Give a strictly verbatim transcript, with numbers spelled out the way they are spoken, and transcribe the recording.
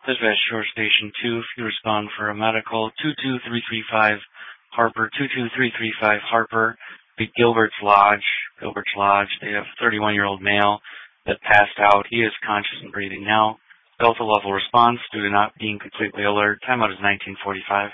Dispatch Shore Station two, if you respond for a medical, two two three three five Harper, two two three three five Harper, be Gilbert's Lodge, Gilbert's Lodge. They have a thirty-one-year-old male that passed out. He is conscious and breathing now. Delta level response due to not being completely alert. Timeout is nineteen forty-five.